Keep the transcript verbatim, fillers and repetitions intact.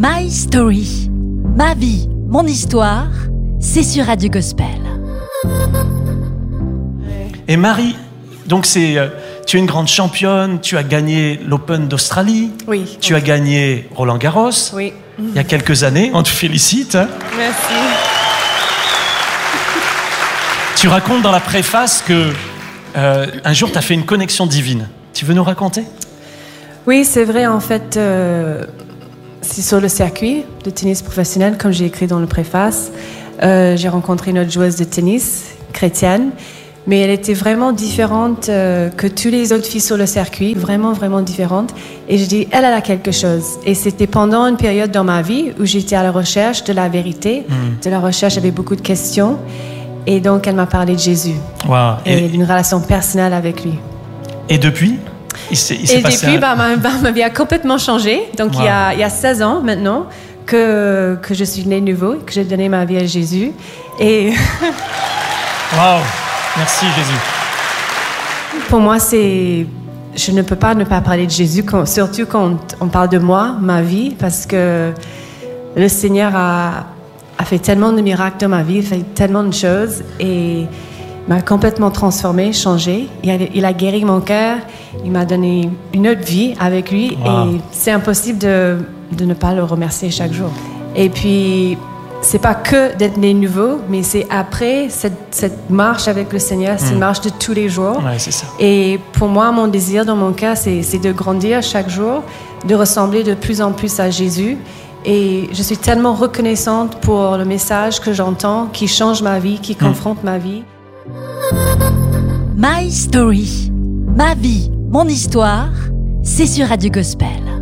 My Story, ma vie, mon histoire, c'est sur Radio Gospel. Et Marie, donc c'est, euh, tu es une grande championne, tu as gagné l'Open d'Australie, Oui. tu oui. as gagné Roland Garros, Oui. il y a quelques années, on te félicite. Hein. Merci. Tu racontes dans la préface que euh, un jour tu as fait une connexion divine. Tu veux nous raconter ? Oui, c'est vrai, en fait, euh, c'est sur le circuit de tennis professionnel, comme j'ai écrit dans le préface. Euh, j'ai rencontré une autre joueuse de tennis, chrétienne, mais elle était vraiment différente euh, que toutes les autres filles sur le circuit, vraiment, vraiment différente. Et je dis, elle, elle a quelque chose. Et c'était pendant une période dans ma vie où j'étais à la recherche de la vérité, mmh. de la recherche, j'avais beaucoup de questions. Et donc, elle m'a parlé de Jésus wow. et, et d'une relation personnelle avec lui. Et depuis il s'est, il s'est Et passé depuis, un... bah, ma, bah, ma vie a complètement changé. Donc, wow. il, y a, il y a seize ans maintenant que, que je suis née nouveau, que j'ai donné ma vie à Jésus. Et... Waouh! Merci, Jésus. Pour moi, c'est... Je ne peux pas ne pas parler de Jésus, quand, surtout quand on parle de moi, ma vie, parce que le Seigneur a, a fait tellement de miracles dans ma vie, il a fait tellement de choses et m'a complètement transformée, changée. Il a, il a guéri mon cœur, il m'a donné une autre vie avec lui wow. et c'est impossible de, de ne pas le remercier chaque jour. Et puis, c'est pas que d'être né nouveau, mais c'est après cette, cette marche avec le Seigneur, c'est mmh. une marche de tous les jours. Ouais, c'est ça. Et pour moi, mon désir dans mon cœur, c'est, c'est de grandir chaque jour, de ressembler de plus en plus à Jésus. Et je suis tellement reconnaissante pour le message que j'entends, qui change ma vie, qui confronte mmh. ma vie. My Story, ma vie, mon histoire, c'est sur Radio Gospel.